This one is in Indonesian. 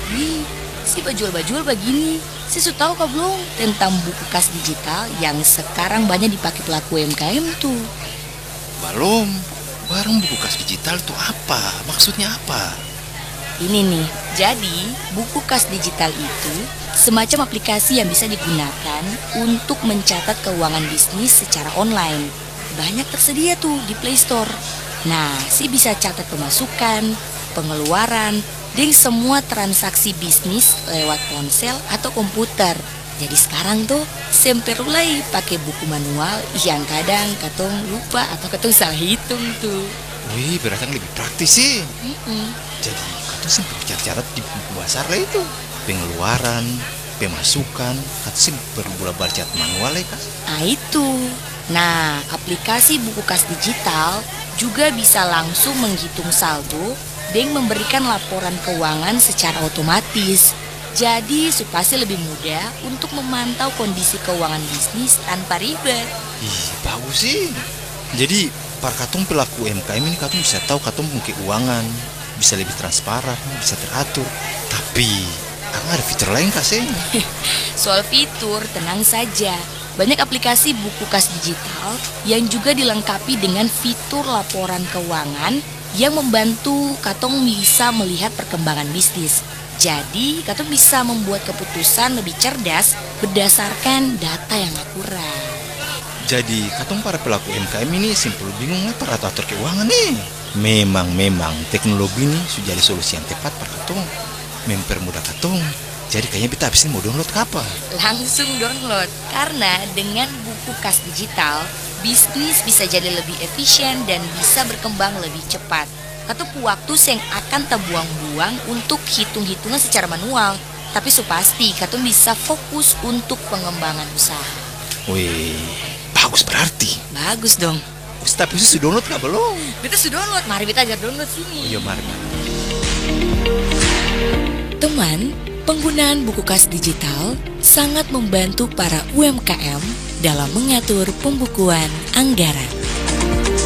Wih, si bajul-bajul begini. Si su tahu kah belum tentang buku kas digital yang sekarang banyak dipakai pelaku UMKM tuh? Belum. Barang buku kas digital itu apa? Maksudnya apa? Ini nih, jadi buku kas digital itu semacam aplikasi yang bisa digunakan untuk mencatat keuangan bisnis secara online. Banyak tersedia tuh di Play Store. Nah, si bisa catat pemasukan, pengeluaran, dan semua transaksi bisnis lewat ponsel atau komputer. Jadi sekarang tuh semperulai pakai buku manual yang kadang katong lupa atau katong salah hitung tuh. Wih, berarti yang lebih praktis sih. Mm-mm. Jadi, kata sih catat di buku besar lah itu. Pengeluaran, pemasukan, kata sih berbulan catat manual ya kan? Nah itu. Nah, aplikasi buku kas digital juga bisa langsung menghitung saldo dan memberikan laporan keuangan secara otomatis. Jadi, pasti lebih mudah untuk memantau kondisi keuangan bisnis tanpa ribet. Ih, bagus sih. Jadi, para katong pelaku UMKM ini katong bisa tahu katong punya keuangan, bisa lebih transparan, bisa teratur. Tapi, kan ada fitur lain kasih. Soal fitur, tenang saja. Banyak aplikasi buku kas digital yang juga dilengkapi dengan fitur laporan keuangan yang membantu katong bisa melihat perkembangan bisnis. Jadi, katong bisa membuat keputusan lebih cerdas berdasarkan data yang akurat. Jadi, katong para pelaku UMKM ini simpel bingung lah para atur keuangan nih. Memang teknologi ini sudah jadi solusi yang tepat para katong. Mempermudah katong. Jadi kayaknya kita habis ini mau download ke apa? Langsung download, karena dengan buku kas digital, bisnis bisa jadi lebih efisien dan bisa berkembang lebih cepat. Katong waktu yang akan terbuang-buang untuk hitung-hitungan secara manual. Tapi pasti katong bisa fokus untuk pengembangan usaha. Wih, bagus berarti. Bagus dong. Tapi sudah download nggak belum? Kita sudah download, mari kita ajar download sini. Oh iya, mari. Teman, penggunaan buku kas digital sangat membantu para UMKM dalam mengatur pembukuan anggaran.